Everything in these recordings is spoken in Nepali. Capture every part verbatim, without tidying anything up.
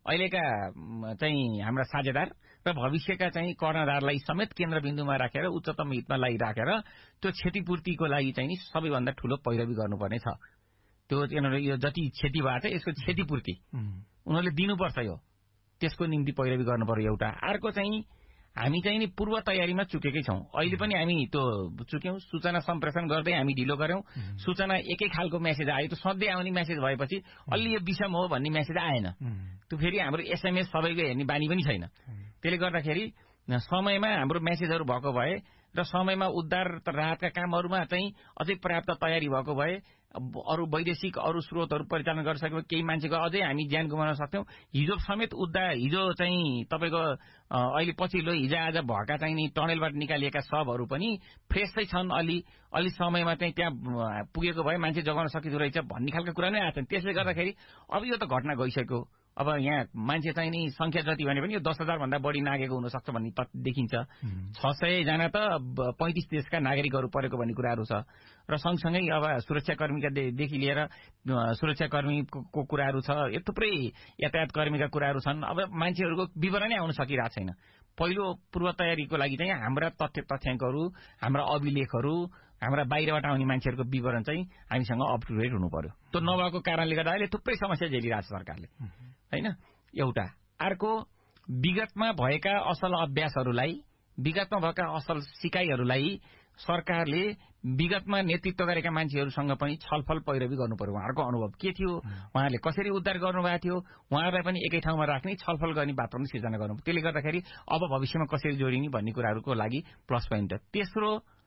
अहिलेका चाहिँ हाम्रा साझेदार र भविष्यका चाहिँ कर्णधारलाई समेत केन्द्रबिन्दुमा राखेर उच्चतम हितमा लागि राखेर त्यो क्षतिपूर्तिको लागि चाहिँ नि सबैभन्दा ठूलो पैरवी गर्नुपर्ने छ। त्यो यो जति क्षति भएको छ यसको क्षतिपूर्ति उनीहरूले दिनुपर्छ। यो त्यसको निम्ति पैरवी गर्नु पर्यो एउटा। अर्को चाहिँ हामी चाहिँ नि पूर्व तयारीमा चुकेकै छौं। अहिले पनि हामी त्यो चुक्यौं। सूचना सम्प्रेषण गर्दै हामी ढिलो गर्यौं। सूचना एकै खालको मेसेज आयो, त्यो सधैँ आउने मेसेज भएपछि अलि यो विषम हो भन्ने मेसेज आएन। त्यो फेरि हाम्रो एसएमएस सबैको हेर्ने बानी पनि छैन। त्यसले गर्दाखेरि समयमा हाम्रो मेसेजहरू भएको भए र समयमा उद्धार राहतका कामहरूमा चाहिँ अझै पर्याप्त तयारी भएको भए अरू वैदेशिक अरू स्रोतहरू परिचालन गरिसकेको केही मान्छेको अझै हामी ज्यान गुमाउन सक्थ्यौं। हिजो समेत उद्धार हिजो चाहिँ तपाईँको अहिले पछिल्लो हिजो आज भएका चाहिँ नि टनेलबाट निकालिएका शवहरू पनि फ्रेसै छन्। अलि अलि समयमा चाहिँ त्यहाँ पुगेको भए मान्छे जोगाउन सकिँदो रहेछ भन्ने खालको कुरा नै आएको छ। त्यसले गर्दाखेरि अब यो त घटना गइसक्यो। अब यहाँ मान्छे चाहिँ नि संख्या जति भने पनि यो दस हजार भन्दा बढी नागेको हुनसक्छ भन्ने देखिन्छ। छ सय जना त पैंतिस देशका नागरिकहरू परेको भन्ने कुराहरू छ। र सँगसँगै अब सुरक्षाकर्मीका देखि लिएर सुरक्षाकर्मीको कुराहरू छ, यो थुप्रै यातायात कर्मीका कुराहरू छन्। अब मान्छेहरूको विवरणै आउन सकिरहेको छैन। पहिलो पूर्व तयारीको लागि चाहिँ हाम्रा तथ्य तथ्याङ्कहरू, हाम्रा अभिलेखहरू, हाम्रा बाहिरबाट आउने मान्छेहरूको विवरण चाहिँ हामीसँग अप टु डेट हुनु पर्यो। त्यो नभएको कारणले गर्दा अहिले थुप्रै समस्या झेलिरहेको छ सरकारले, हैन? एउटा। अर्को, विगतमा भएका असल अभ्यासहरूलाई, विगतमा भएका असल सिकाइहरूलाई सरकारले विगतमा नेतृत्व गरेका मान्छेहरूसँग पनि छलफल पैरवी गर्नु पर्यो। उहाँहरूको अनुभव के थियो, उहाँहरूले कसरी उद्धार गर्नुभएको थियो, उहाँहरूलाई पनि एकै ठाउँमा राख्ने छलफल गर्ने वातावरण सिर्जना गर्नु। त्यसले गर्दाखेरि अब भविष्यमा कसरी जोडिने भन्ने कुराहरूको लागि प्लस पोइन्ट। तेस्रो,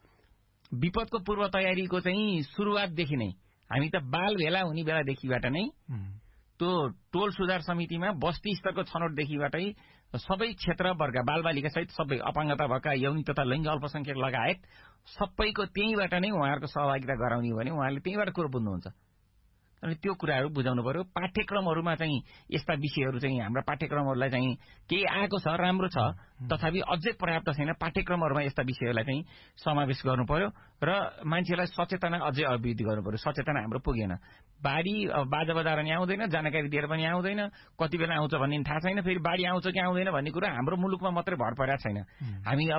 विपदको पूर्व तयारीको चाहिँ सुरुवातदेखि नै हामी त बाल भेला हुने बेलादेखिबाट नै त्यो टोल सुधार समितिमा बस्ती स्तरको छनौटदेखिबाटै सबै क्षेत्रवर्ग बालबालिका सहित सबै अपाङ्गता भएका यौन तथा लैङ्गिक अल्पसंख्यक लगायत सबैको त्यहीबाट नै उहाँहरूको सहभागिता गराउने हो भने उहाँहरूले त्यहीबाट कुरो बुझ्नुहुन्छ। अनि त्यो कुराहरू बुझाउनु पर्यो। पाठ्यक्रमहरूमा चाहिँ यस्ता विषयहरू चाहिँ हाम्रा पाठ्यक्रमहरूलाई चाहिँ केही आएको छ, राम्रो छ, तथापि अझै पर्याप्त छैन। पाठ्यक्रमहरूमा यस्ता विषयहरूलाई चाहिँ समावेश गर्नु पर्यो र मान्छेलाई सचेतना अझै अभिवृद्धि गर्नु पर्यो। सचेतना हाम्रो पुगेन। बाढी बाजा बजाएर नि आउँदैन, जानकारी दिएर पनि आउँदैन, कति बेला आउँछ भन्ने थाहा छैन। फेरि बाढी आउँछ कि आउँदैन भन्ने कुरा हाम्रो मुलुकमा मात्रै भर परेको छैन। हामी अब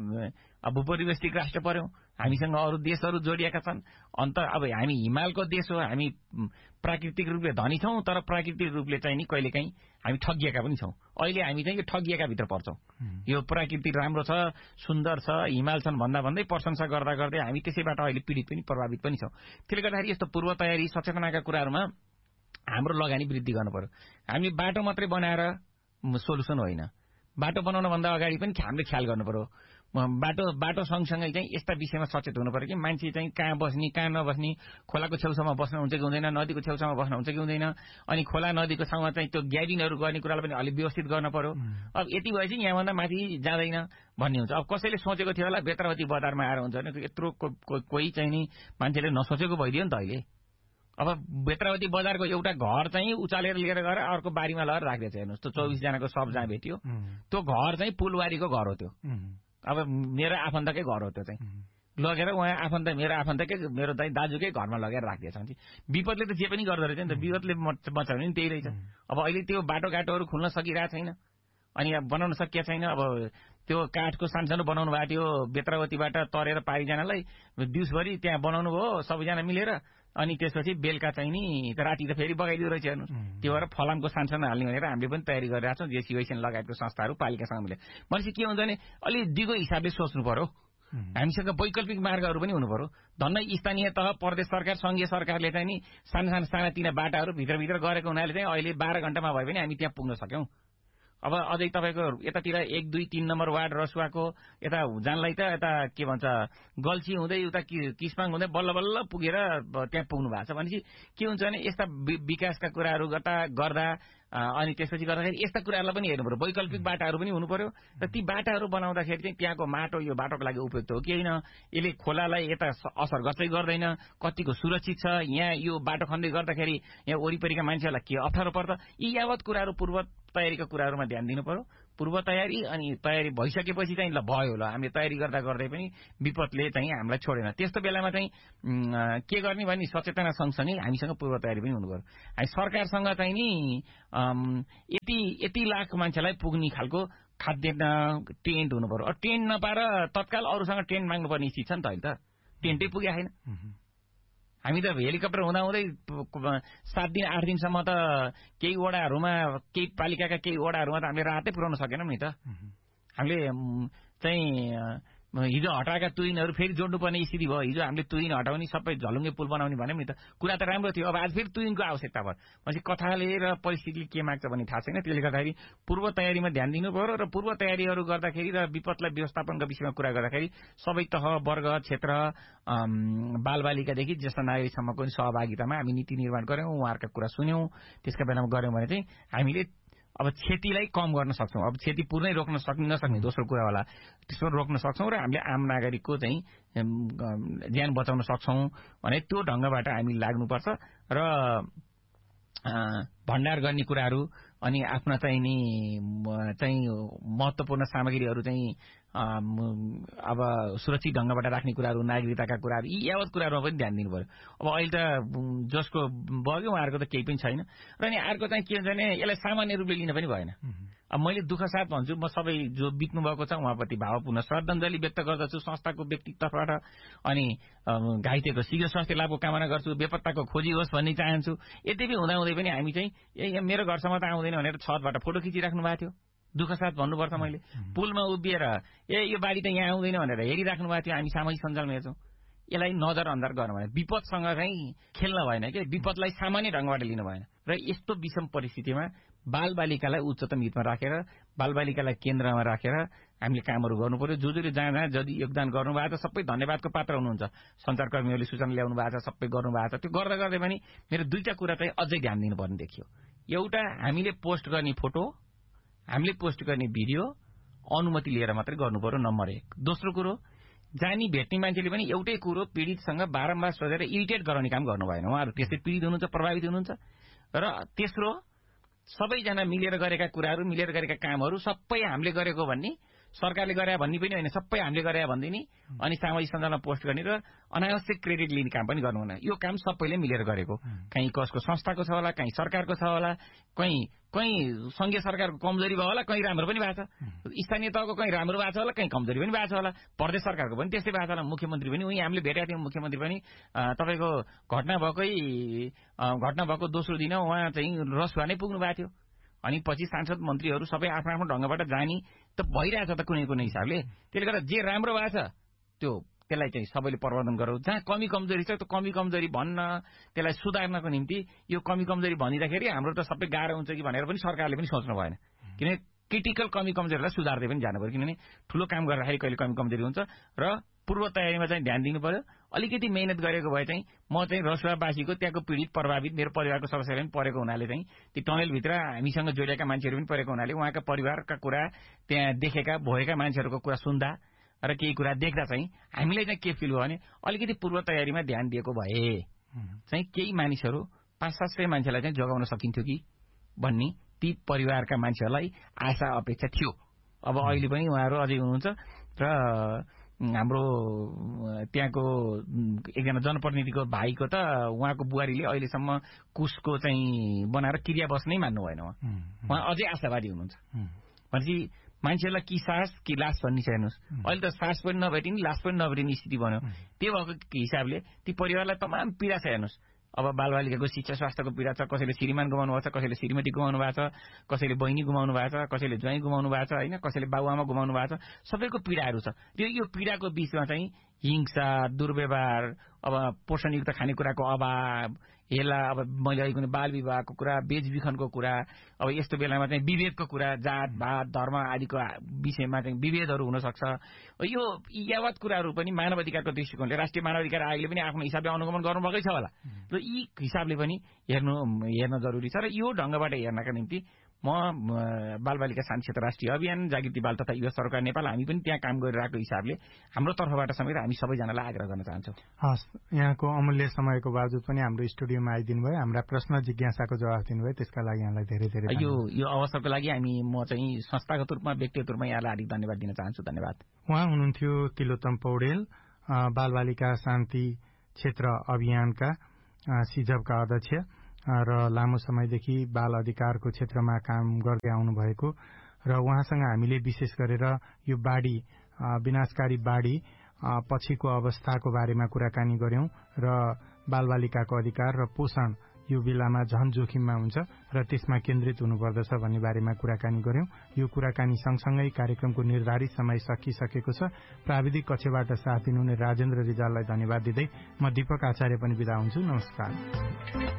भूपरिवेष्टिक राष्ट्र पर्यौं, हामीसँग अरू देशहरू जोडिएका छन्। अन्त अब हामी हिमालको देश हो, हामी प्राकृतिक रूपले धनी छौं, तर प्राकृतिक रूपले चाहिँ नि कहिलेकाहीँ हामी ठगिएका पनि छौं। अहिले हामी चाहिँ यो ठगिएका भित्र पर्छौं। यो प्राकृतिक राम्रो छ, सुन्दर छ, हिमाल छन् भन्दा भन्दै प्रशंसा गर्दा गर्दै हामी त्यसैबाट अहिले पीडित पनि प्रभावित पनि छौं। त्यसले गर्दाखेरि यस्तो पूर्व तयारी सचेतनाका कुराहरूमा हाम्रो लगानी वृद्धि गर्नु पर्यो। हामीले बाटो मात्रै बनाएर सोलुसन होइन, बाटो बनाउनभन्दा अगाडि पनि हामीले ख्याल गर्नु पर्यो। बाटो बाटो सँगसँगै चाहिँ यस्ता विषयमा सचेत हुनु पर्यो कि मान्छे चाहिँ कहाँ बस्ने कहाँ नबस्ने, खोलाको छेउछाउमा बस्न हुन्छ कि हुँदैन, नदीको छेउछाउमा बस्न हुन्छ कि हुँदैन, अनि खोला नदीको छाउमा चाहिँ त्यो ग्याबिनहरू गर्ने कुरालाई पनि अलिक व्यवस्थित गर्न पर्यो। अब यति भएपछि यहाँभन्दा माथि जाँदैन भन्ने हुन्छ। अब कसैले सोचेको थियो होला बेत्रावती बजारमा आएर हुन्छ भने यत्रो कोही चाहिँ नि मान्छेले नसोचेको भइदियो नि त। अहिले अब बेत्रावती बजारको एउटा घर चाहिँ उचालेर लिएर गएर अर्को बारीमा लगेर राखिदिएछ। हेर्नुहोस्, त्यो चौबिस जनाको सब जहाँ भेट्यो त्यो घर चाहिँ पुलवारीको घर हो। त्यो अब मेरो आफन्तकै घर हो। त्यो चाहिँ लगेर उहाँ आफन्त मेरो आफन्तकै मेरो दाइ दाजुकै घरमा लगेर राखिदिएछ भने विपदले त जे पनि गर्दो रहेछ नि त। विपदले बचाउने नि त्यही रहेछ। अब अहिले त्यो बाटोघाटोहरू खुल्न सकिरहेको छैन, अनि बनाउन सकिएको छैन। अब त्यो काठको सानसानो बनाउनु भएको थियो बेत्रावतीबाट तरेर पारिजनालाई, दिउँसभरि त्यहाँ बनाउनु भयो सबैजना मिलेर, अनि त्यसपछि बेलुका चाहिँ नि राति त फेरि बगाइदिँदो रहेछ। हेर्नु, त्यो भएर फलामको सानसानो हाल्ने भनेर हामीले पनि तयारी गरिरहेको छौँ। जेसिवाइसन लगायतको संस्थाहरू पालिकासँग मिलेर। भनेपछि के हुन्छ भने अलि दिगो हिसाबले सोच्नु पर्यो। हामीसँग वैकल्पिक मार्गहरू पनि हुनु पर्यो। धन्नै स्थानीय तह, प्रदेश सरकार, संघीय सरकारले चाहिँ नि साना साना सानातिना बाटाहरू भित्रभित्र गरेको हुनाले चाहिँ अहिले बाह्र घण्टामा भए पनि हामी त्यहाँ पुग्न सक्यौं। अब अझै तपाईँको यतातिर एक दुई तीन नम्बर वार्ड रसुवाको यता जानलाई त यता के भन्छ गल्छी हुँदै उता किस्माङ हुँदै बल्ल बल्ल पुगेर त्यहाँ पुग्नु भएको छ। भनेपछि के हुन्छ भने यस्ता विकासका कुराहरू गर्दा गर्दा अनि त्यसपछि गर्दाखेरि यस्ता कुराहरूलाई पनि हेर्नु पर्यो। वैकल्पिक बाटाहरू पनि हुनु पर्यो र ती बाटाहरू बनाउँदाखेरि चाहिँ त्यहाँको माटो यो बाटोको लागि उपयुक्त हो कि होइन, यसले खोलालाई यता असर गर्दै गर्दैन, कतिको सुरक्षित छ, यहाँ यो बाटो खन्दै गर्दाखेरि यहाँ वरिपरिका मान्छेहरूलाई के अप्ठ्यारो पर्छ, यी यावत कुराहरू पूर्व तयारीको कुराहरूमा ध्यान दिनु पर्यो। पूर्व तयारी अनि तयारी भइसकेपछि चाहिँ ल भयो ल हामीले तयारी गर्दा गर्दै पनि विपदले चाहिँ हामीलाई छोडेन। त्यस्तो बेलामा चाहिँ के गर्ने भने सचेतना सँगसँगै हामीसँग पूर्व तयारी पनि हुनु पर्यो। हामी सरकारसँग चाहिँ नि यति यति लाख मान्छेलाई पुग्ने खालको खाद्यान्न टेन्ट हुनु पर्यो। टेन्ट नपाएर तत्काल अरूसँग टेन्ट माग्नुपर्ने स्थिति छ नि त अहिले त। टेन्टै पुगेको छैन। हामी त हेलिकप्टर हुँदा हुँदै सात दिन आठ दिनसम्म त केही वडाहरूमा केही पालिकाका केही वडाहरूमा त हामीले राहतै पुर्याउन सकेनौँ नि त। हामीले चाहिँ हिजो हटाएका तुइनहरू फेरि जोड्नुपर्ने स्थिति भयो। हिजो हामीले तुइन हटाउने सबै झलुङ्गे पुल बनाउने भन्यौँ नि त, कुरा त राम्रो थियो। अब आज फेरि तुइनको आवश्यकता भयो भनेपछि कथाले र परिस्थितिले के माग्छ भन्ने थाहा छैन। त्यसले गर्दाखेरि पूर्व तयारीमा ध्यान दिनु पर्यो र पूर्व तयारीहरू गर्दाखेरि र विपदलाई व्यवस्थापनको विषयमा कुरा गर्दाखेरि सबै तह वर्ग क्षेत्र बालबालिकादेखि ज्येष्ठ नागरिकसम्मको सहभागितामा हामी नीति निर्माण गऱ्यौँ, उहाँहरूका कुरा सुन्यौँ। त्यसका बेलामा गऱ्यौँ भने चाहिँ हामीले अब क्षतिलाई कम गर्न सक्छौँ। अब क्षति पूर्णै रोक्न सक्ने नसक्ने दोस्रो कुरा होला, त्यसमा रोक्न सक्छौँ र हामीले आम नागरिकको चाहिँ ज्यान बचाउन सक्छौँ भने त्यो ढङ्गबाट हामी लाग्नुपर्छ। र भण्डार गर्ने कुराहरू अनि आफ्ना चाहिँ नि चाहिँ महत्त्वपूर्ण सामग्रीहरू चाहिँ अब सुरक्षित ढङ्गबाट राख्ने कुराहरू, नागरिकताका कुराहरू, यी यावत कुराहरूमा पनि ध्यान दिनु पर्यो। अब अहिले त जसको बग्यो उहाँहरूको त केही पनि छैन। र अनि अर्को चाहिँ के हुन्छ भने यसलाई सामान्य रूपले लिन पनि भएन। अब मैले दुःख साथ भन्छु, म सबै जो बित्नु भएको छ उहाँप्रति भावपूर्ण श्रद्धाञ्जली व्यक्त गर्दछु संस्थाको व्यक्तित्वबाट। अनि घाइतेको शीघ्र स्वास्थ्य लाभको कामना गर्छु, बेपत्ताको खोजी होस् भन्ने चाहन्छु। यद्यपि हुँदाहुँदै पनि हामी चाहिँ ए मेरो घरसम्म त आउँदैन भनेर छतबाट फोटो खिचिराख्नु भएको थियो। दुःख साथ भन्नुपर्छ मैले। पुलमा उभिएर ए यो बाढी त यहाँ आउँदैन भनेर हेरिराख्नु भएको थियो। हामी सामाजिक सञ्जालमा हेर्छौँ। यसलाई नजरअन्दाज गर्नु भएन, विपदसँग चाहिँ खेल्न भएन कि विपदलाई सामान्य ढङ्गबाट लिनु भएन। र यस्तो विषम परिस्थितिमा बालबालिकालाई उच्चतम हितमा राखेर बालबालिकालाई केन्द्रमा राखेर हामीले कामहरू गर्नु पर्यो। जो जसले जहाँ जहाँ जति योगदान गर्नुभएको छ सबै धन्यवादको पात्र हुनुहुन्छ। सञ्चारकर्मीहरूले सूचना ल्याउनु भएको छ, सबै गर्नुभएको छ। त्यो गर्दा गर्दै पनि मेरो दुईटा कुरा चाहिँ अझै ध्यान दिनुपर्ने देखियो। एउटा हामीले पोस्ट गर्ने फोटो, हामीले पोस्ट गर्ने भिडियो अनुमति लिएर मात्रै गर्नु पर्यो, नम्बर एक। दोस्रो कुरो, जानी भेट्ने मान्छेले पनि एउटै कुरो पीडितसँग बारम्बार सोधेर इरिटेट गराउने काम गर्नु भएन। उहाँहरू त्यसै पीडित हुनुहुन्छ, प्रभावित हुनुहुन्छ। र तेस्रो, सबैजना मिलेर गरेका कुराहरू, मिलेर गरेका कामहरू सबै हामीले गरेको भन्ने, सरकारले गरे भन्ने पनि होइन, सबै हामीले गरे भन्दिने अनि सामाजिक सञ्जालमा पोस्ट गर्ने र अनावश्यक क्रेडिट लिने काम पनि गर्नु हुन। यो काम सबैले मिलेर गरेको। कहीँ कसको संस्थाको छ होला, कहीँ सरकारको छ होला, कहीँ कहीँ सङ्घीय सरकारको कमजोरी भयो होला, कहीँ राम्रो पनि भएको छ। स्थानीय तहको कहीँ राम्रो भएको छ होला, कहीँ कमजोरी पनि भएको छ होला। प्रदेश सरकारको पनि त्यस्तै भएको छ होला। मुख्यमन्त्री पनि उहीँ हामीले भेटेका थियौँ। मुख्यमन्त्री पनि तपाईँको घटना भएकै घटना भएको दोस्रो दिन उहाँ चाहिँ रसुवा नै पुग्नु भएको थियो। अनि पछि सांसद मन्त्रीहरू सबै आफ्नो आफ्नो ढङ्गबाट जाने त भइरहेछ त कुनै कुनै हिसाबले। त्यसले गर्दा जे राम्रो भएको छ त्यो त्यसलाई चाहिँ सबैले प्रवर्धन गरौँ। जहाँ कमी कमजोरी छ त्यो कमी कमजोरी भन्न, त्यसलाई सुधार्नको निम्ति यो कमी कमजोरी भनिँदाखेरि हाम्रो त सबै गाह्रो हुन्छ कि भनेर पनि सरकारले पनि सोच्नु भएन। किनभने क्रिटिकल कमी कमजोरीलाई सुधार्दै पनि जानु पर्यो। किनभने ठुलो काम गर्दाखेरि कहिले कमी कमजोरी हुन्छ र पूर्व तयारीमा चाहिँ ध्यान दिनु पर्यो। अलिकति मेहनत गरेको भए चाहिँ म चाहिँ रसुवावासीको त्यहाँको पीडित प्रभावित मेरो परिवारको सदस्यहरू पनि परेको हुनाले चाहिँ ती टनलभित्र हामीसँग जोडिएका मान्छेहरू पनि परेको हुनाले उहाँका परिवारका कुरा, त्यहाँ देखेका भएका मान्छेहरूको कुरा सुन्दा र केही कुरा देख्दा चाहिँ हामीलाई चाहिँ के फिल भयो भने अलिकति पूर्व तयारीमा ध्यान दिएको भए चाहिँ केही मानिसहरू पाँच सात सय मान्छेलाई चाहिँ जोगाउन सकिन्थ्यो कि भन्ने ती परिवारका मान्छेहरूलाई आशा अपेक्षा थियो। अब अहिले पनि उहाँहरू अझै हुनुहुन्छ र हाम्रो त्यहाँको एकजना जनप्रतिनिधिको भाइको त उहाँको बुहारीले अहिलेसम्म कुसको चाहिँ बनाएर क्रिया बस्नै मान्नु भएन। उहाँ उहाँ अझै आशावादी हुनुहुन्छ। भनेपछि मान्छेहरूलाई कि सास कि लास भन्ने छ। हेर्नुहोस्, अहिले त सास पनि नभेटिने लास पनि नभेटिने स्थिति बन्यो। त्यो भएको हिसाबले ती परिवारलाई तमाम पीडा छ। हेर्नुहोस्, अब बालबालिकाको शिक्षा स्वास्थ्यको पीडा छ, कसैले श्रीमान गुमाउनु भएको छ, कसैले श्रीमती गुमाउनु भएको छ, कसैले बहिनी गुमाउनु भएको छ, कसैले ज्वाइँ गुमाउनु भएको छ, होइन, कसैले बाबुआमा गुमाउनु भएको छ। सबैको पीडाहरू छ। त्यो यो पीडाको बीचमा चाहिँ हिंसा, दुर्व्यवहार, अब पोषणयुक्त खानेकुराको अभाव, हेला, अब मैले अघि बाल विवाहको कुरा, बेचबिखनको कुरा, अब यस्तो बेलामा चाहिँ विभेदको कुरा, जात भात धर्म आदिको विषयमा चाहिँ विभेदहरू हुन सक्छ। यो यावत कुराहरू पनि मानव अधिकारको दृष्टिकोणले राष्ट्रिय मानव अधिकार आयोगले पनि आफ्नो हिसाबले अनुगमन गर्नुभएकै छ होला। र यी हिसाबले पनि हेर्नु हेर्न जरुरी छ। र यो ढङ्गबाट हेर्नका निम्ति म बालबालिका शान्ति क्षेत्र राष्ट्रिय अभियान, जागृति बाल तथा युवा सरकार नेपाल, हामी पनि त्यहाँ काम गरिरहेको हिसाबले हाम्रो तर्फबाट समेत हामी सबैजनालाई आग्रह गर्न चाहन्छौँ। हस्, यहाँको अमूल्य समयको बावजुद पनि हाम्रो स्टुडियोमा आइदिनु भयो, हाम्रा प्रश्न जिज्ञासाको जवाफ दिनुभयो, त्यसका लागि यहाँलाई धेरै धेरै यो यो अवसरको लागि हामी म चाहिँ संस्थागत रूपमा व्यक्तिगत रूपमा यहाँलाई हार्दिक धन्यवाद दिन चाहन्छु। धन्यवाद। उहाँ हुनुहुन्थ्यो तिलोत्तम पौडेल, बालबालिका शान्ति क्षेत्र अभियानका सिजबका अध्यक्ष र लामो समयदेखि बाल अधिकारको क्षेत्रमा काम गर्दै आउनु भएको र उहाँसँग हामीले विशेष गरेर यो बाढी विनाशकारी बाढी पछिको अवस्थाको बारेमा कुराकानी गर्यौं र बालबालिकाको अधिकार र पोषण यो बेलामा झन जोखिममा हुन्छ र त्यसमा केन्द्रित हुनुपर्दछ भन्ने बारेमा कुराकानी गर्यौं। यो कुराकानी सँगसँगै कार्यक्रमको निर्धारित समय सकिसकेको छ। प्राविधिक कक्षबाट साथ दिनुहुने राजेन्द्र रिजाललाई धन्यवाद दिँदै म दीपक आचार्य पनि बिदा हुन्छु। नमस्कार।